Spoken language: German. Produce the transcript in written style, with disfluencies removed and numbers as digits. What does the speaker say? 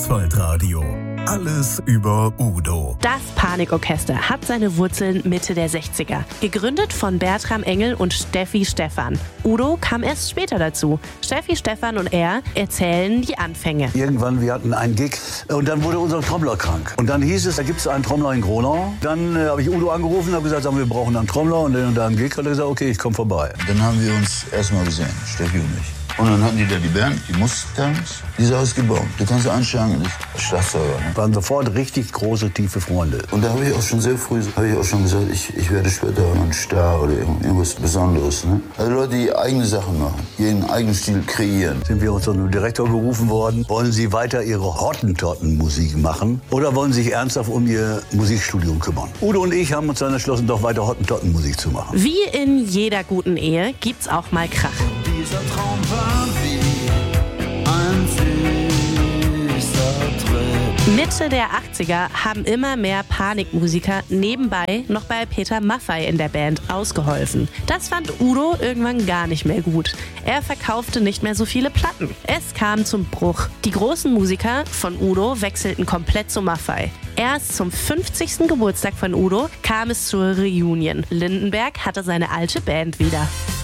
Asphalt-Radio. Alles über Udo. Das Panikorchester hat seine Wurzeln Mitte der 60er. Gegründet von Bertram Engel und Steffi Stephan. Udo kam erst später dazu. Steffi Stephan und er erzählen die Anfänge. Irgendwann, wir hatten einen Gig und dann wurde unser Trommler krank. Und dann hieß es, da gibt es einen Trommler in Gronau. Dann habe ich Udo angerufen und habe gesagt, wir brauchen einen Trommler. Und dann einen Gig hat er gesagt, okay, ich komme vorbei. Dann haben wir uns erstmal gesehen, Steffi und ich. Und dann hatten die da die Band, die Mustangs, die ist ausgebaut. Du kannst einsteigen, das Schlagzeuger. Ne? Waren sofort richtig große, tiefe Freunde. Und da habe ich auch schon sehr früh gesagt, ich werde später ein Star oder irgendwas Besonderes. Ne? Also Leute, die eigene Sachen machen, ihren eigenen Stil kreieren. Sind wir uns von dem Direktor gerufen worden, wollen Sie weiter Ihre Hottentotten-Musik machen oder wollen Sie sich ernsthaft um Ihr Musikstudium kümmern? Udo und ich haben uns dann entschlossen, doch weiter Hottentotten-Musik zu machen. Wie in jeder guten Ehe gibt's auch mal Krach. Dieser Traum war wie ein süßer Trip. Mitte der 80er haben immer mehr Panikmusiker nebenbei noch bei Peter Maffay in der Band ausgeholfen. Das fand Udo irgendwann gar nicht mehr gut. Er verkaufte nicht mehr so viele Platten. Es kam zum Bruch. Die großen Musiker von Udo wechselten komplett zu Maffay. Erst zum 50. Geburtstag von Udo kam es zur Reunion. Lindenberg hatte seine alte Band wieder.